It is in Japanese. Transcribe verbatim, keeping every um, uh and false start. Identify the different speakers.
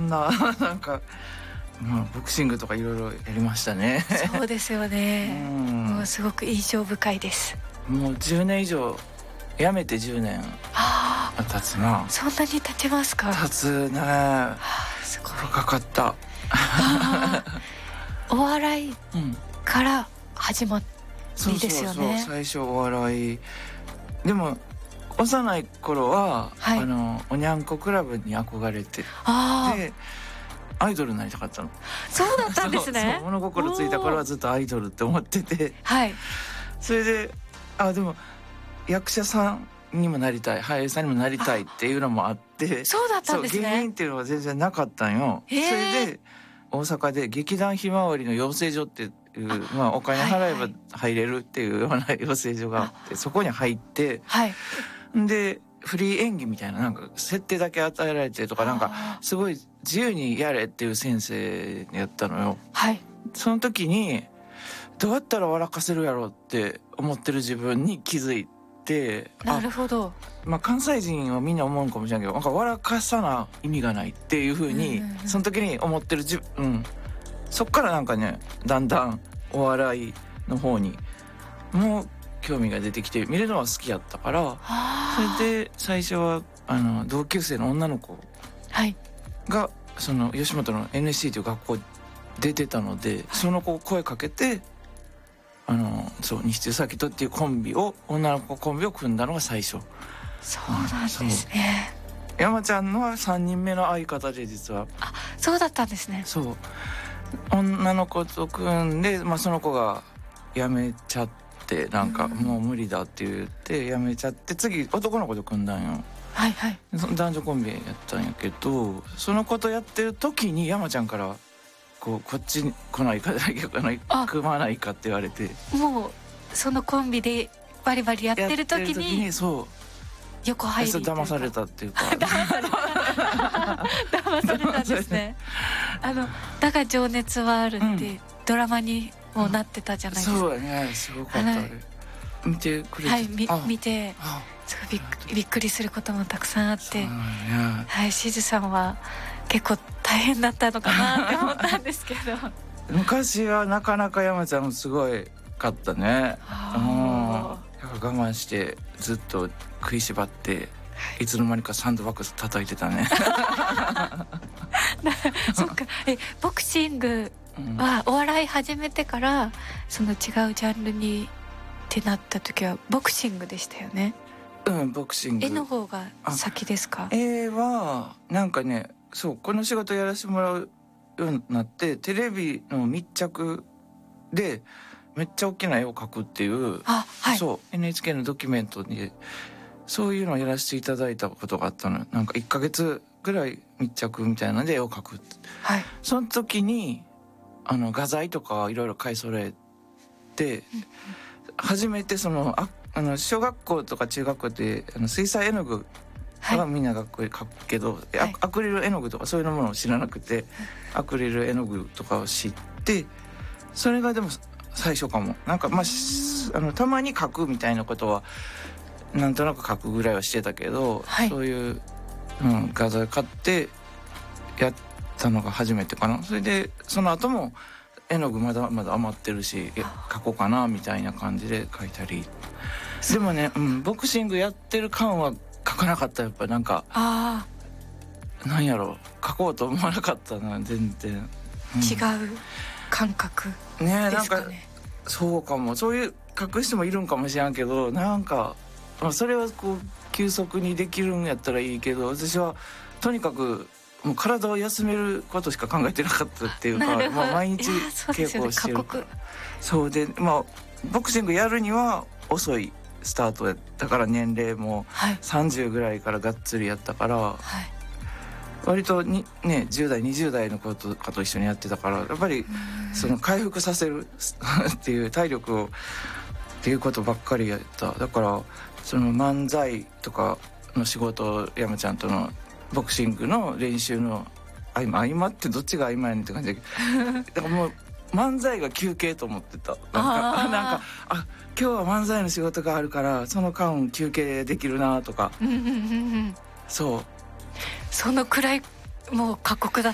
Speaker 1: んななんか、まあ、ボクシングとかいろいろやりましたね。
Speaker 2: そうですよね、うん、もうすごく印象深いです。
Speaker 1: もうじゅうねん以上、やめてじゅうねん経つな。
Speaker 2: そんなに経ちますか。
Speaker 1: 経つね、はあ、すごい深かった
Speaker 2: お笑いから始まりですよね。
Speaker 1: そうそうそう、最初お笑いでも幼い頃は、はい、あのおにゃんこクラブに憧れて、あでアイドルになりたかったの。
Speaker 2: そうだったんですね。
Speaker 1: そうそう、物心ついた頃はずっとアイドルって思ってて、はい、それであでも役者さんにもなりたい、俳優さんにもなりたいっていうのもあって、
Speaker 2: そうだったんですね。
Speaker 1: 芸人っていうのは全然なかったんよ。それで大阪で劇団ひまわりの養成所っていう、まあ、お金払えば入れるっていうような養成所があって、そこに入って、はい、でフリー演技みたいな、なんか設定だけ与えられてとか、なんかすごい自由にやれっていう先生やったのよ。はい、その時にどうやったら笑かせるやろうって思ってる自分に気づいて、
Speaker 2: なるほど。
Speaker 1: まあ、関西人はみんな思うかもしれないけど、なんか笑かさな意味がないっていう風にその時に思ってる自分、うん、そっからなんかね、だんだんお笑いの方にもう興味が出てきて、見るのは好きやったから、それで最初はあの同級生の女の子がその吉本の エヌエスシー という学校出てたので、はい、その子を声かけて、あのそう西津崎とっていうコンビを女の子コンビを組んだのが最初。
Speaker 2: そうなんですね。
Speaker 1: 山ちゃんのはさんにんめの相方で、実は。
Speaker 2: あ、そうだったんですね。
Speaker 1: そう、女の子と組んで、まあ、その子が辞めちゃって、なんかもう無理だって言って辞めちゃって、次男の子と組んだんよ。はいはい。その男女コンビやったんやけど、その子とやってる時に山ちゃんからこうこっちに来ないか組まないかって言われて、
Speaker 2: もうそのコンビでバリバリやってる時に、時に
Speaker 1: そう
Speaker 2: 横入りというか
Speaker 1: 騙されたっていうか
Speaker 2: 騙された騙されたんですね。あのだが情熱はあるって、うん、ドラマにもなってたじゃないですか。
Speaker 1: そうだね、すごかった。あれ見てくれて、
Speaker 2: はいみ見てすごいびっくり、びっくりすることもたくさんあって、はい、しずさんは結構大変だったのかなって思ったんですけど
Speaker 1: 昔はなかなか山ちゃんすごいかったね。うん、我慢してずっと食いしばって、いつの間にかサンドバッグ叩いてたね
Speaker 2: そっか。えボクシングはお笑い始めてから、うん、その違うジャンルにってなった時はボクシングでしたよね。
Speaker 1: うん、ボクシング。
Speaker 2: 絵の方が先ですか？
Speaker 1: 絵はなんかね、そうこの仕事やらせてもらうようになって、テレビの密着でめっちゃ大きな絵を描くっていう、あ、はい、そう エヌエイチケー のドキュメントにそういうのをやらせていただいたことがあったの。なんかいっかげつぐらい密着みたいなので絵を描くって、はい、その時にあの画材とかいろいろ買い揃えて、うん、初めてそのああの小学校とか中学校であの水彩絵の具はみんな学校で描くけど、はい、アクリル絵の具とかそういうものを知らなくて、アクリル絵の具とかを知って、それがでも最初かも。なんかまああのたまに描くみたいなことはなんとなく描くぐらいはしてたけど、はい、そういう、うん、画材買ってやったのが初めてかな。それでその後も絵の具まだまだ余ってるし描こうかなみたいな感じで描いたり。でもね、うん、ボクシングやってる感は描かなかった。やっぱなんかあなんやろ、描こうと思わなかったな、全然、うん、
Speaker 2: 違う感覚ですかね。
Speaker 1: ね、なんかそうかも。そういう描く人もいるんかもしれんけど、なんかそれはこう急速にできるんやったらいいけど、私はとにかくもう体を休めることしか考えてなかったっていうか、まあ、毎日稽古をしてるから。そうで、まあボクシングやるには遅いスタートだから、年齢もさんじゅうぐらいからがっつりやったから、はい、割とに、ね、じゅう代にじゅう代の子とかと一緒にやってたから、やっぱりその回復させるっていう体力をっていうことばっかりやった。だからその漫才とかの仕事を山ちゃんとのボクシングの練習の合間合間ってどっちが合間やねんって感じだけどだからもう漫才が休憩と思ってた。なんかあなんかあ今日は漫才の仕事があるからその間休憩できるなとかそう
Speaker 2: そのくらいもう過酷だっ